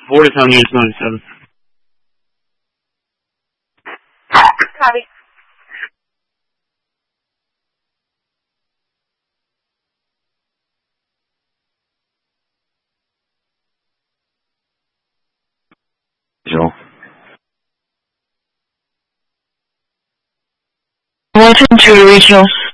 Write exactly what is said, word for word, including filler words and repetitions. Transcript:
forty-seven units ninety-seven. Copy. Joe. Welcome to the regional.